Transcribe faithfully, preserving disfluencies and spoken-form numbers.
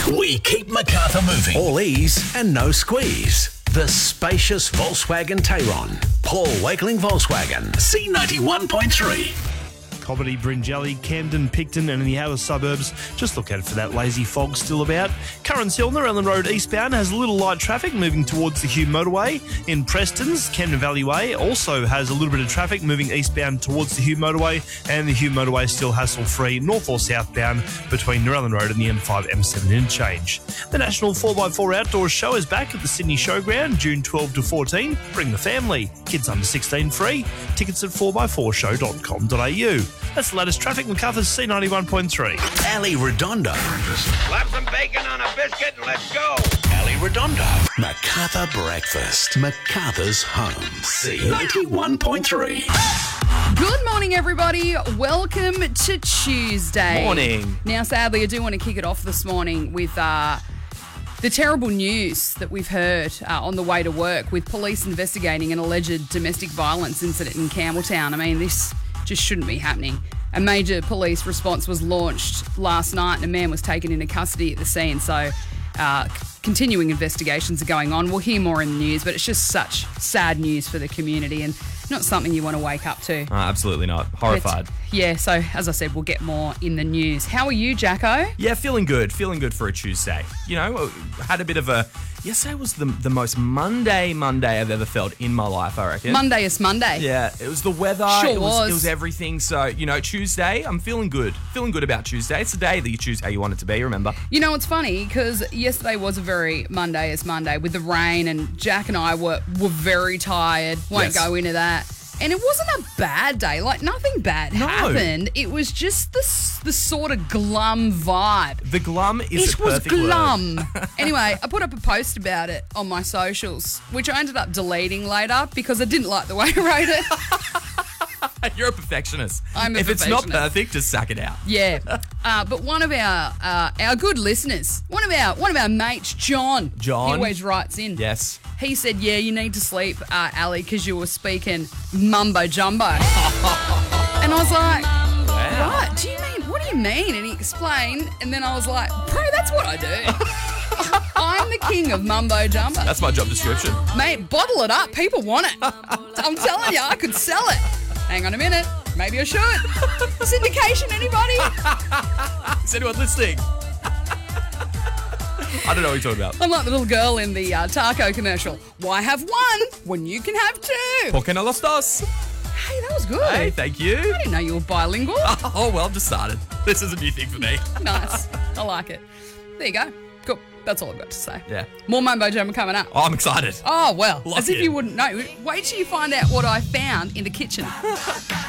We keep Macarthur moving. All ease and no squeeze. The spacious Volkswagen Tayron. Paul Wakeling Volkswagen. C ninety-one point three. Comedy, Bringelly, Camden, Picton and in the outer suburbs. Just look out for that lazy fog still about. Currents Hill, Ellen Road eastbound has a little light traffic moving towards the Hugh Motorway. In Preston's, Camden Valley Way also has a little bit of traffic moving eastbound towards the Hugh Motorway, and the Hugh Motorway still hassle-free north or southbound between Norellan Road and the M five M seven interchange. The National four by four Outdoors Show is back at the Sydney Showground, June twelfth to fourteen. Bring the family. Kids under sixteen free. Tickets at four by four show dot com dot a u. That's the latest traffic. Macarthur's C ninety-one point three. Ali Redondo. Slap some bacon on a biscuit and let's go. Ali Redondo. Macarthur Breakfast. Macarthur's home. C ninety-one point three. Good morning, everybody. Welcome to Tuesday. Morning. Now, sadly, I do want to kick it off this morning with uh, the terrible news that we've heard uh, on the way to work with police investigating an alleged domestic violence incident in Campbelltown. I mean, this just shouldn't be happening. A major police response was launched last night and a man was taken into custody at the scene. So uh, continuing investigations are going on. We'll hear more in the news, but it's just such sad news for the community and not something you want to wake up to. Uh, absolutely not. Horrified. But, yeah, so as I said, we'll get more in the news. How are you, Jacko? Yeah, feeling good. Feeling good for a Tuesday. You know, had a bit of a... Yesterday was the the most Monday Monday I've ever felt in my life, I reckon. Monday is Monday. Yeah, it was the weather. Sure it was, was. It was everything. So, you know, Tuesday, I'm feeling good. Feeling good about Tuesday. It's the day that you choose how you want it to be, remember? You know, it's funny because yesterday was a very Monday is Monday with the rain and Jack and I were, were very tired. Won't Yes. go into that. And it wasn't a bad day. Like, nothing bad No. happened. It was just the, the sort of glum vibe. The glum is It the was perfect word. glum. Anyway, I put up a post about it on my socials, which I ended up deleting later because I didn't like the way I wrote it. You're a perfectionist. I'm a if it's not perfectionist. perfect, just sack it out. Yeah, uh, but one of our uh, our good listeners, one of our one of our mates, John, John? he always writes in. Yes. He said, "Yeah, you need to sleep, uh, Ali, because you were speaking mumbo jumbo." And I was like, Wow. "What? Do you mean? What do you mean?" And he explained, and then I was like, "Bro, that's what I do. I'm the king of mumbo jumbo. That's my job description. Mate, bottle it up. People want it. I'm telling you, I could sell it. Hang on a minute. Maybe I should. Syndication, anybody?" Is anyone listening? I don't know what you're talking about. I'm like the little girl in the uh, taco commercial. Why have one when you can have two? ¿Por qué no los dos? Hey, that was good. Hey, thank you. I didn't know you were bilingual. Oh, well, I've just started. This is a new thing for me. Nice. I like it. There you go. Cool. That's all I've got to say. Yeah. More mumbo jumbo coming up. Oh, I'm excited. Oh, well, Lock as if in. you wouldn't know. Wait till you find out what I found in the kitchen.